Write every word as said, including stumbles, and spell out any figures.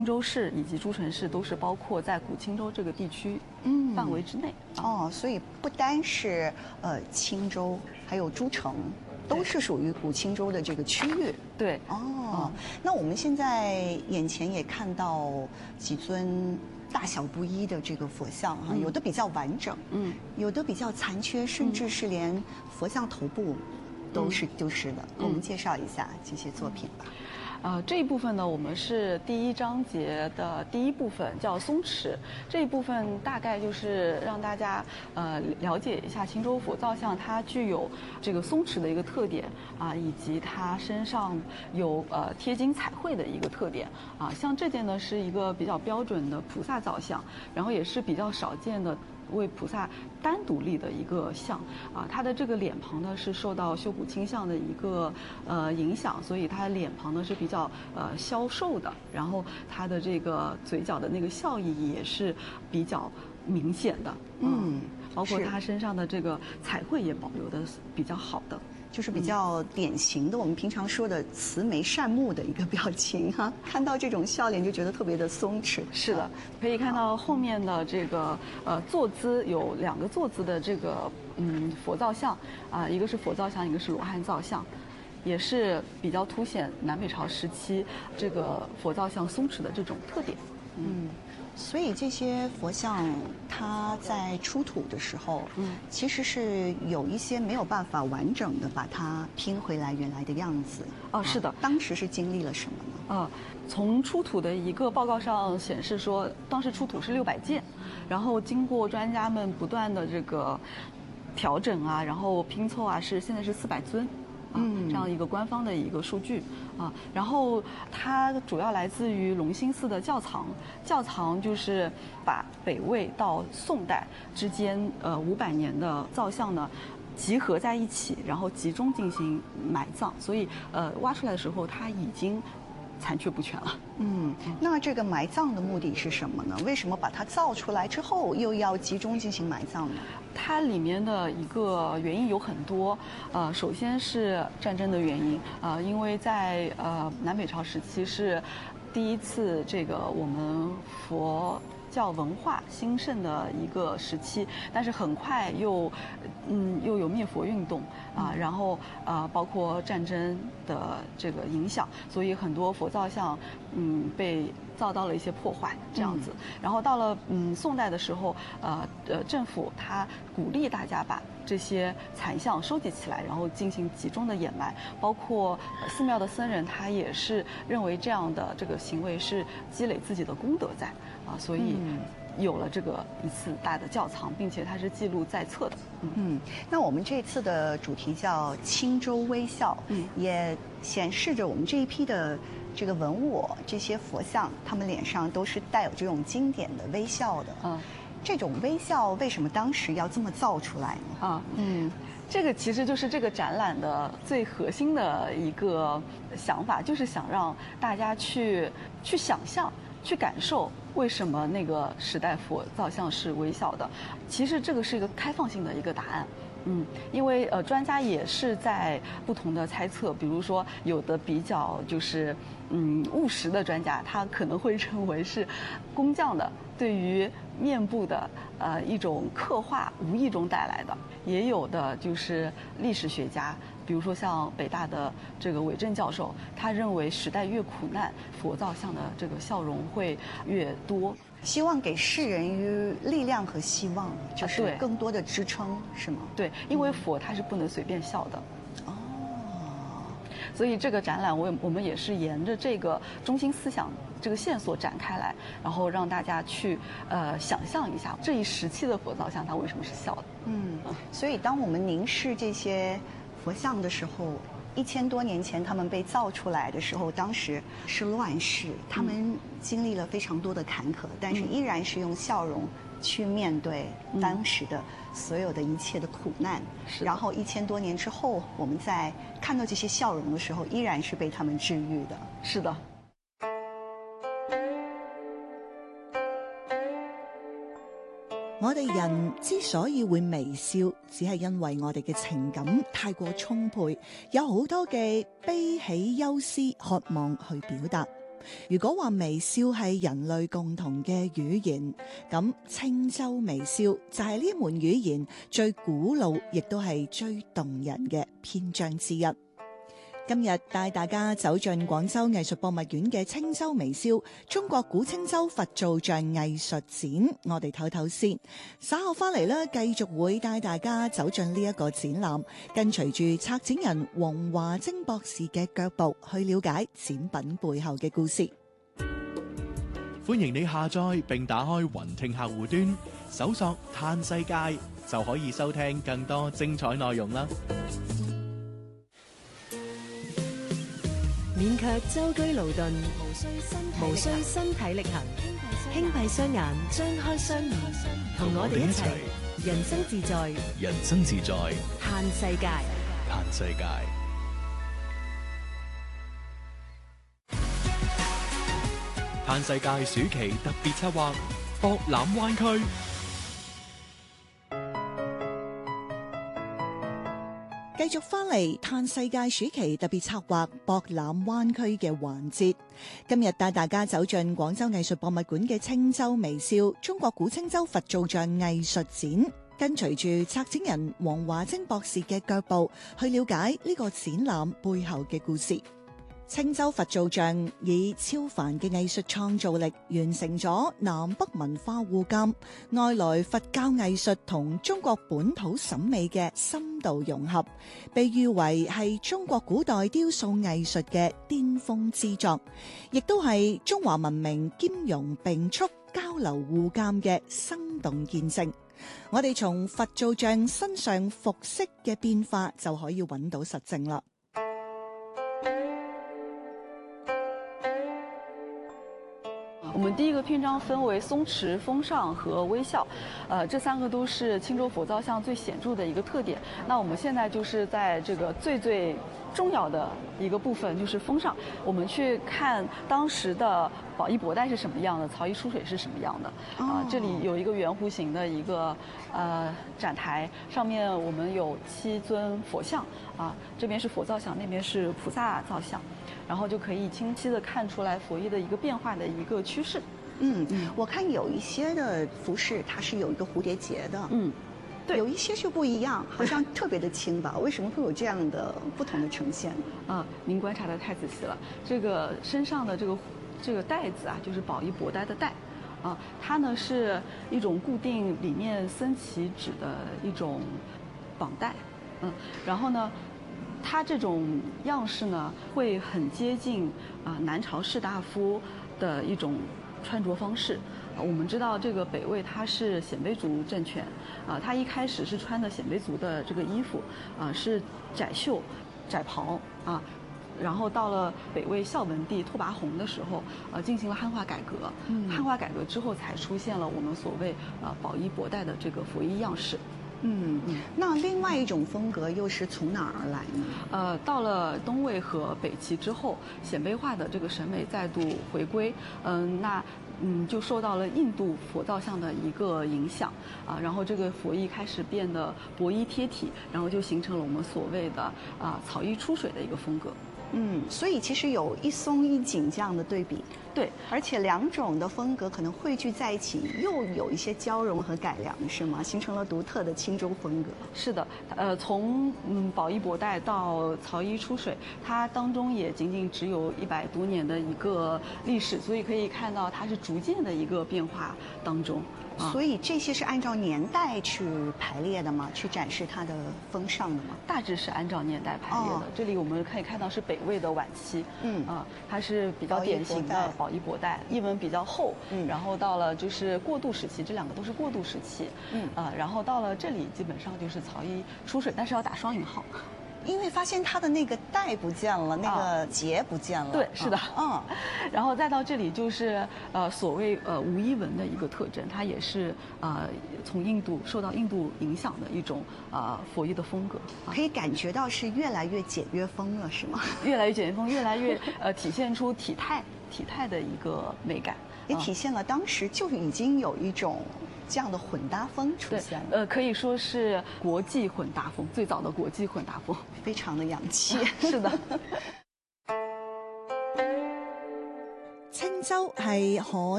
青州市以及诸城市都是包括在古青州这个地区嗯范围之内。 哦，所以不单是呃青州，还有诸城，都是属于古青州的这个区域。 对。 哦，那我们现在眼前也看到几尊大小不一的这个佛像哈，有的比较完整， 嗯， 有的比较残缺，甚至是连佛像头部都是丢失的。给我们介绍一下这些作品吧。 呃，这一部分呢，我们是第一章节的第一部分，叫松池。这一部分大概就是让大家呃了解一下青州佛造像，它具有这个松池的一个特点啊，以及它身上有呃贴金彩绘的一个特点啊。像这件呢是一个比较标准的菩萨造像，然后也是比较少见的为菩萨单独立的一个像啊，它的这个脸庞呢是受到修补倾向的一个呃影响，所以它的脸庞呢是比较呃消瘦的，然后它的这个嘴角的那个笑意也是比较明显的， 嗯， 包括它身上的这个彩绘也保留的比较好的。 就是比较典型的，我们平常说的慈眉善目的一个表情哈、啊，看到这种笑脸就觉得特别的松弛。 是的，可以看到后面的这个呃坐姿有两个坐姿的这个嗯佛造像啊、呃，一个是佛造像，一个是罗汉造像，也是比较凸显南北朝时期这个佛造像松弛的这种特点。 嗯。所以这些佛像，它在出土的时候，嗯，其实是有一些没有办法完整的把它拼回来原来的样子。 哦，是的。啊、 当时是经历了什么呢？ 啊、呃，从出土的一个报告上显示说，当时出土是六百件，然后经过专家们不断的这个调整啊，然后拼凑啊，是现在是四百尊。嗯，这样一个官方的一个数据啊，然后它主要来自于隆兴寺的窖藏，窖藏就是把北魏到宋代之间呃五百年的造像呢集合在一起，然后集中进行埋葬，所以呃挖出来的时候它已经残缺不全了。 嗯，那这个埋葬的目的是什么呢？为什么把它造出来之后又要集中进行埋葬呢？ 它里面的一个原因有很多，呃，首先是战争的原因，呃，因为在呃南北朝时期是第一次这个我们佛教文化兴盛的一个时期，但是很快又嗯又有灭佛运动啊，然后呃包括战争的这个影响，所以很多佛造像嗯被遭到了一些破坏这样子。然后到了嗯宋代的时候，呃呃政府它鼓励大家把这些残像收集起来，然后进行集中的掩埋，包括寺庙的僧人他也是认为这样的这个行为是积累自己的功德在啊，所以有了这个一次大的窖藏，并且它是记录在册的。 嗯，嗯那我们这次的主题叫青州微笑，嗯，也显示着我们这一批的这个文物，这些佛像，他们脸上都是带有这种经典的微笑的。嗯，这种微笑为什么当时要这么造出来呢？ 啊，嗯。这个其实就是这个展览的最核心的一个想法，就是想让大家去去想象、去感受为什么那个时代佛造像是微笑的。其实这个是一个开放性的一个答案。嗯，因为呃，专家也是在不同的猜测，比如说有的比较就是嗯务实的专家，他可能会认为是工匠的对于面部的呃一种刻画无意中带来的，也有的就是历史学家，比如说像北大的这个韦正教授，他认为时代越苦难，佛造像的这个笑容会越多。 希望给世人于力量和希望，就是更多的支撑，是吗？ 对，因为佛它是不能随便笑的。哦，所以这个展览我我们也是沿着这个中心思想这个线索展开来，然后让大家去呃想象一下这一时期的佛造像它为什么是笑的。 嗯，所以当我们凝视这些佛像的时候，一千多年前他们被造出来的时候，当时是乱世，他们经历了非常多的坎坷，但是依然是用笑容去面对当时的所有的一切的苦难。嗯、然后一千多年之后，我们在看到这些笑容的时候，依然是被他们治愈的。 是的。 我哋人之所以會微笑，只係因為我哋嘅情感太過充沛，有好多嘅悲喜憂思渴望去表達。 如果話微笑係人類共同嘅語言，咁青州微笑就係呢門語言最古老，亦都係最動人嘅篇章之一。今日帶大家走進廣州藝術博物館嘅青州微笑中國古青州佛造像藝術展，我哋唞唞先。稍後翻嚟咧，繼續會帶大家走進呢一個展覽，跟隨住策展人黃華晶博士嘅腳步去了解展品背後嘅故事。 歡迎你下載並打開雲聽客戶端，搜索嘆世界就可以收聽更多精彩內容啦。 免卻舟車勞頓，無需身體力行，輕閉雙眼，張開雙耳，同我哋一齊人生自在， 人生自在， 嘆世界， 嘆世界。嘆世界暑期特別策劃博覽灣區。 繼續翻嚟嘆世界暑期特別策劃博覽灣區嘅環節，今日帶大家走進廣州藝術博物館嘅青州微笑中國古青州佛造像藝術展，跟隨住策展人黃華晶博士嘅腳步去了解呢個展覽背後嘅故事。青州佛造像以超凡嘅藝術創造力完成咗南北文化互鑑，外來佛教藝術同中國本土審美嘅深度融合，被譽為係中國古代雕塑藝術嘅巔峰之作，亦都係中華文明兼容並蓄、交流互鑑嘅生動見證。我哋從佛造像身上服飾嘅變化就可以揾到實證啦。 我们第一个篇章分为松弛、风尚和微笑，呃，这三个都是青州佛造像最显著的一个特点。那我们现在就是在这个最最重要的一个部分，就是风尚。我们去看当时的宝衣博带是什么样的，曹衣出水是什么样的。啊、呃，这里有一个圆弧形的一个呃展台，上面我们有七尊佛像啊，这边是佛造像，那边是菩萨造像。然后就可以清晰地看出来佛衣的一个变化的一个趋势。 嗯嗯，我看有一些的服饰它是有一个蝴蝶结的， 嗯，对， 有一些就不一样，好像特别的轻薄。为什么会有这样的不同的呈现？ 啊，您观察得太仔细了。这个身上的这个这个带子啊，就是宝衣博带的带，啊，它呢是一种固定里面僧旗指的一种绑带，嗯，然后呢。它这种样式呢，会很接近啊、呃、南朝士大夫的一种穿着方式。啊、呃，我们知道这个北魏它是鲜卑族政权，啊、呃，它一开始是穿的鲜卑族的这个衣服，啊、呃，是窄袖、窄袍啊。然后到了北魏孝文帝拓跋宏的时候，呃，进行了汉化改革。嗯，汉化改革之后，才出现了我们所谓呃宝衣博带的这个佛衣样式。 嗯嗯，那另外一种风格又是从哪儿而来呢？ 呃，到了东魏和北齐之后，鲜卑化的这个审美再度回归，嗯、呃，那嗯就受到了印度佛造像的一个影响啊、呃，然后这个佛衣开始变得薄衣贴体，然后就形成了我们所谓的啊、呃、草衣出水的一个风格。 嗯，所以其实有一松一紧这样的对比， 对， 而且两种的风格可能汇聚在一起，又有一些交融和改良，是吗？形成了独特的青州风格。 是的，呃，从嗯宝衣博带到曹衣出水，它当中也仅仅只有一百多年的一个历史，所以可以看到它是逐渐的一个变化当中。 所以这些是按照年代去排列的吗？去展示它的风尚的吗？ 大致是按照年代排列的。哦、这里我们可以看到是北魏的晚期，嗯啊、呃，它是比较典型的宝衣博带，衣纹比较厚，嗯，然后到了就是过渡时期，这两个都是过渡时期，嗯啊、呃，然后到了这里基本上就是曹衣出水，但是要打双引号。 因为发现它的那个带不见了，那个结不见了。 对，是的， 嗯， 然后再到这里就是呃所谓呃无衣纹的一个特征，它也是呃从印度受到印度影响的一种呃佛衣的风格， 可以感觉到是越来越简约风了，是吗？ 越来越简约风，越来越呃体现出体态体态的一个美感， 也体现了当时就已经有一种这样的混搭风出现了。 呃，可以说是国际混搭风，最早的国际混搭风， 非常的洋气。 是的。 洲係可